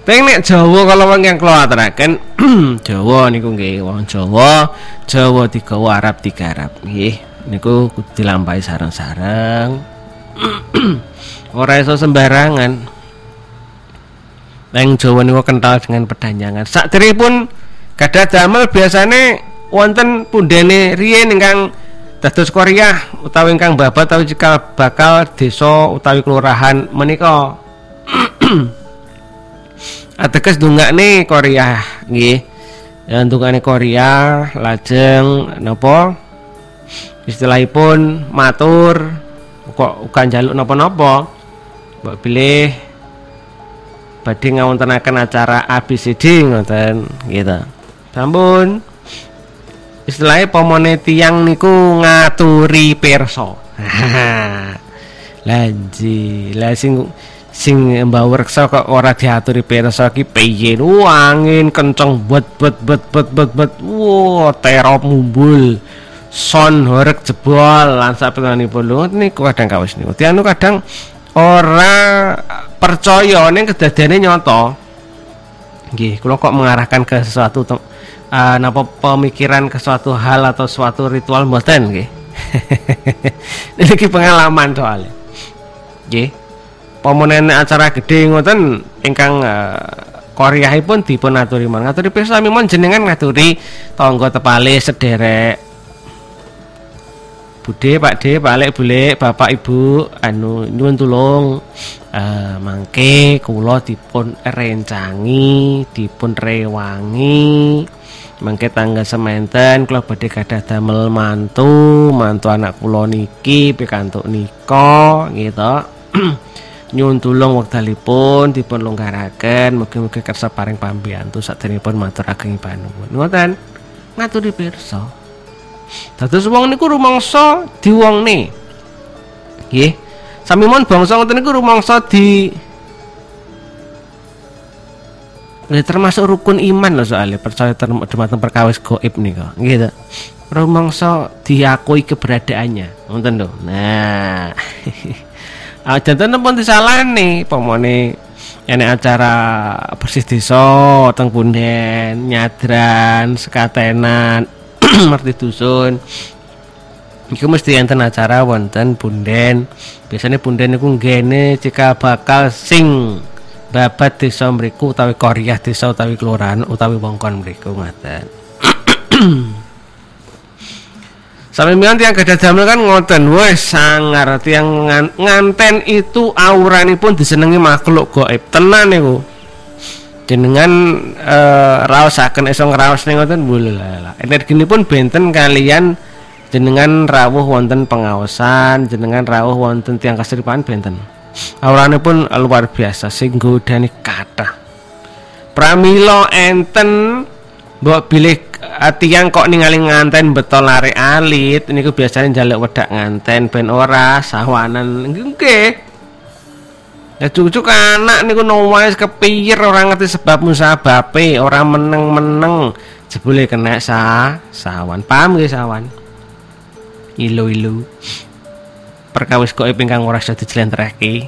Teng nek Jawa kalau wong yang kula aturaken Jawa niku nggih wong Jawa digawa Arab digarap nggih niku dilampahi sareng-sareng. Ora iso sembarangan. Neng Jawa niku kental dengan pedanyangan. Sakderepun gadah damel biasane wonten pundene riyen ingkang dados Korea utawi ingkang babat utawi cikal bakal desa utawi kelurahan menika. Ateges ndongakne Korea nggih. Ya ndongakne Korea lajeng napa istilahipun matur kok uga njaluk napa-napa. Mbok bilih badhe ngawontenaken acara ABCD ngoten gitu. Sampun. Istilahnya pomone tiyang niku ngaturi pirsa. Lanji, lah sing mbah reksa kok ora diaturi pirsa ki piye? Angin kenceng bet. Terop mumbul. Son horeg jebol lan sapenanipun lho niku kadang kawis niku. Tiyang kadang ora percaya ning kedadiane nyata. Nggih, kula kok mengarahkan ke sesuatu napa pemikiran ke suatu hal atau suatu ritual mboten nggih. Niki pengalaman soalnya. Nggih. Pamonen acara gede ngoten ingkang Koreahipun dipun aturi mon. Ngaturi pirsa mimon jenengan ngaturi tangga tepale sederek. Budhe, Pakde, Pak Bule, Bapak Ibu nyuwun tulung mangke kula dipun rencangi, dipun rewangi. Mangke tanggal sementen kula badhe gadah damel mantu anak kula niki pikantuk nika gitu. Nyuwun tulung wekdalipun dipun longgaraken mugi-mugi kersa paring pambiyantu saderengipun matur ageng panuwun. Ngoten ngaturi pirsa. Dados wong niku rumangsa diwongne. Nggih. Samimon bangsa ngoten niku rumangsa termasuk rukun iman lho soalnya percaya dumateng perkawis gaib nika. Nggih to. Rumangsa diakui keberadaannya. Ngoten lho. Nah. Janten pun disalahne pomone enek acara bersih desa teng punden, nyadran, sekatenan, merti dusun. Iku mesti enten acara wonten punden. Biasanya punden niku nggene cikal bakal sing babat desa mriku utawi Korea desa utawi kelurahan utawi wongkon mriku ngaten. Sampai mian tiang gadah damel kan ngoten wes sangar tiang nganten itu auranipun disenengi makhluk gaib tenan niku. Jenengan raosaken iso ngraos ning ngoten lha. Energinipun benten kalian jenengan rawuh wonten pengaosan, jenengan rawuh wonten tiang kasripan benten. Auranipun luar biasa sing godani kathah. Pramila enten mbok bilih tiyang kok ningali nganten beto lare alit niku biasanya njaluk wedak nganten ben ora sawanan nggih. Ya cucuk anak niku wis kepiyir ora ngerti sebab musababe, ora meneng-meneng jebule kena sawan. Paham nggih sawan? Ilu-ilu. Perkawis kok ingkang ora iso dijlentrehke.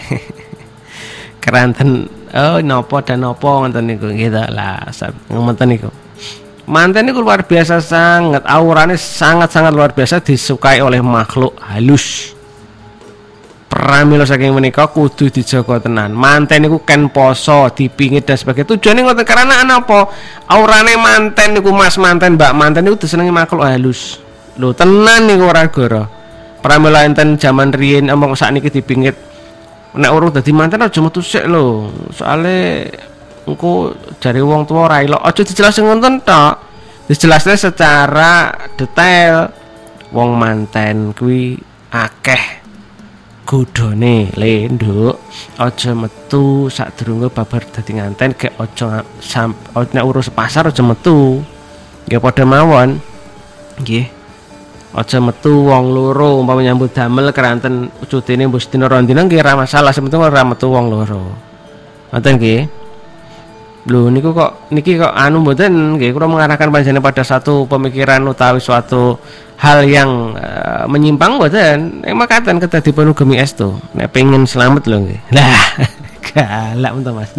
Keranten napa dan napa ngoten niku nggih ta lah ngoten niku. Manten niku luar biasa sangat, aurane sangat-sangat luar biasa disukai oleh makhluk halus. Pramila saking menika kudu dijaga tenan. Manten niku ken poso, dipingit dan sebagainya. Tujuane ngoten karena napa? Aurane manten niku Mas manten, Mbak manten niku disenengi makhluk halus. Lho tenan niku ora gara. Pramila enten jaman riyin omong sakniki dipingit. Nek urung dadi manten aja metu sik lho. Soale engko jare wong tua ora ilok aja dijelasin ngoten tok. Dijelasne secara detail. Wong manten kuwi akeh godhone le nduk. Aja metu sadurunge babar dadi nganten gek aja nek urus pasar aja metu. Nggih padha mawon. Nggih. Aja metu wong loro umpama nyambut damel keranten cutine mbok sedina rondina nggih ora masalah, sementing ora metu wong loro. Ngoten nggih. Lho niku kok niki kok mboten nggih kula mengarahkan panjenengan pada satu pemikiran utawi suatu hal yang menyimpang mboten. Makaten kedah dipun ugemi estu. Nek pengin selamat lho nggih. Lah, galak men to Mas.